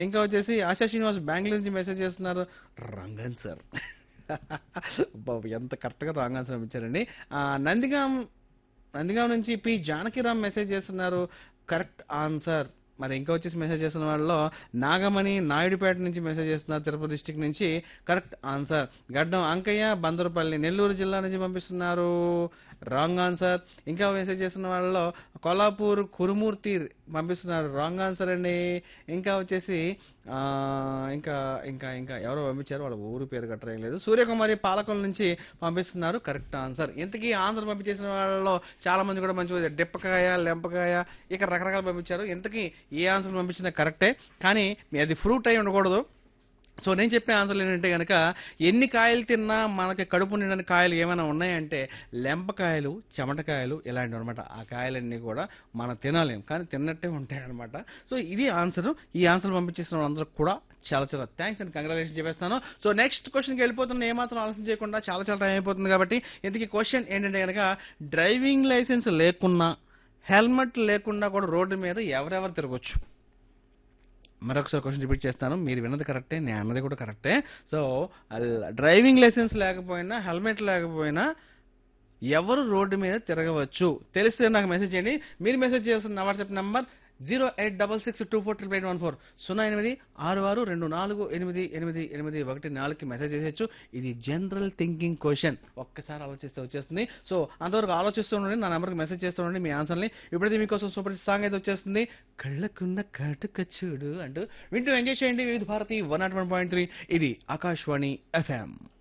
ఇంకా వచ్చేసి ఆశా శ్రీనివాస్ బెంగళూరు నుంచి మెసేజ్ చేస్తున్నారు. Wrong answer. బాబు ఎంత కరెక్ట్గా రాంగ్ ఆన్సర్ పంపించారండి. నందిగాం నందిగాం నుంచి పి జానకిరామ్ మెసేజ్ చేస్తున్నారు. Correct answer. మరి ఇంకా వచ్చేసి మెసేజ్ చేస్తున్న వాళ్ళలో నాగమణి నాయుడుపేట నుంచి మెసేజ్ చేస్తున్నారు, తిరుపతి డిస్టిక్ నుంచి. Correct answer. గడ్డం అంకయ్య బందరపల్లి నెల్లూరు జిల్లా నుంచి పంపిస్తున్నారు. Wrong answer. ఇంకా మెసేజ్ చేస్తున్న వాళ్ళలో కొల్లాపూర్ కురుమూర్తి పంపిస్తున్నారు. రాంగ్ ఆన్సర్ అండి. ఇంకా వచ్చేసి ఆ, ఇంకా ఇంకా ఇంకా ఎవరో పంపించారు, వాళ్ళ ఊరు పేరు గట్రా ఏం లేదు. సూర్యకుమారి పాలకొల నుంచి పంపిస్తున్నారు. Correct answer. ఇంతకీ ఆన్సర్ పంపించేసిన వాళ్ళలో చాలా మంది కూడా మంచి డిప్పకాయ లెంపకాయ ఇక రకరకాలు పంపించారు. ఇంతకీ ఏ ఆన్సర్ పంపించినా కరెక్టే, కానీ అది ఫ్రూట్ అయి ఉండకూడదు. సో నేను చెప్పే ఆన్సర్లు ఏంటంటే కనుక ఎన్ని కాయలు తిన్నా మనకి కడుపు నిండని కాయలు ఏమైనా ఉన్నాయంటే లెంపకాయలు చెమటకాయలు ఇలాంటివి అనమాట. ఆ కాయలన్నీ కూడా మనం తినలేం, కానీ తిన్నట్టే ఉంటాయి అనమాట. సో ఇది ఆన్సర్. ఈ ఆన్సర్ పంపించేసిన వాళ్ళందరూ కూడా చాలా చాలా థ్యాంక్స్ అండ్ కంగ్రాచులేషన్ చెప్పేస్తాను. సో నెక్స్ట్ క్వశ్చన్కి వెళ్ళిపోతున్నా, ఏమాత్రం ఆలోచన చేయకుండా. చాలా చాలా టైం అయిపోతుంది కాబట్టి ఇంతకీ క్వశ్చన్ ఏంటంటే కనుక డ్రైవింగ్ లైసెన్స్ లేకున్నా హెల్మెట్ లేకుండా కూడా రోడ్డు మీద ఎవరెవరు తిరగొచ్చు? మరొకసారి క్వశ్చన్ రిపీట్ చేస్తాను. మీరు విన్నది కరెక్టే, నేను అన్నది కూడా కరెక్టే. సో డ్రైవింగ్ లైసెన్స్ లేకపోయినా హెల్మెట్ లేకపోయినా ఎవరు రోడ్డు మీద తిరగవచ్చు? తెలిస్తే నాకు మెసేజ్ చేయండి. మీరు మెసేజ్ చేస్తున్న నా వాట్సాప్ నంబర్ 08662488814 086624888814కి మెసేజ్ చేసేయచ్చు. ఇది జనరల్ థింకింగ్ క్వశ్చన్, ఒక్కసారి ఆలోచిస్తే వచ్చేస్తుంది. సో అంతవరకు ఆలోచిస్తూ ఉండండి, నా నెంబర్కి మెసేజ్ చేస్తూ ఉండండి మీ ఆన్సర్ని. ఇప్పుడైతే మీకోసం సూపర్ సాంగ్ అయితే వచ్చేస్తుంది, కళ్ళకున్న కాటుక చూడు అంటూ వింటూ ఎంజాయ్ చేయండి. వివిధ భారతి 101.3. ఇది ఆకాశవాణి FM.